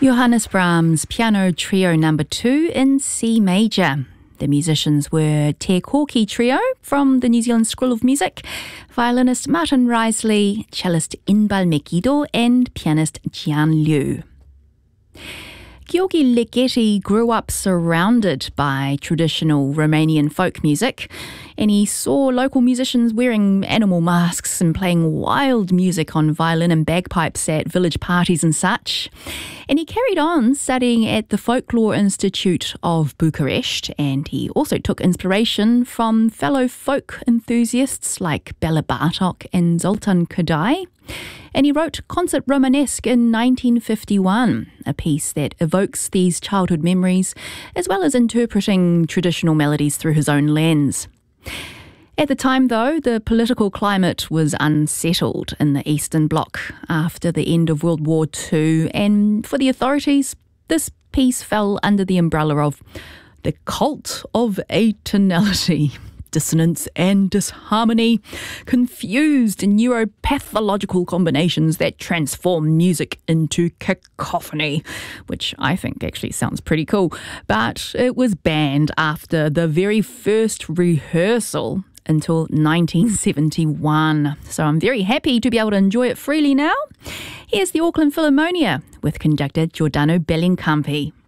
Johannes Brahms Piano Trio No. 2 in C major. The musicians were Te Kōki Trio from the New Zealand School of Music, violinist Martin Risley, cellist Inbal Mekido and pianist Jian Liu. Gheorghe Ligeti grew up surrounded by traditional Romanian folk music, and he saw local musicians wearing animal masks and playing wild music on violin and bagpipes at village parties and such. And he carried on studying at the Folklore Institute of Bucharest, and he also took inspiration from fellow folk enthusiasts like Bela Bartok and Zoltan Kodály. And he wrote Concert Romanesque in 1951, a piece that evokes these childhood memories, as well as interpreting traditional melodies through his own lens. At the time, though, the political climate was unsettled in the Eastern Bloc after the end of World War II, and for the authorities, this piece fell under the umbrella of the cult of atonality. Dissonance and disharmony, confused neuropathological combinations that transform music into cacophony, which I think actually sounds pretty cool. But it was banned after the very first rehearsal until 1971. So I'm very happy to be able to enjoy it freely now. Here's the Auckland Philharmonia with conductor Giordano Bellincampi.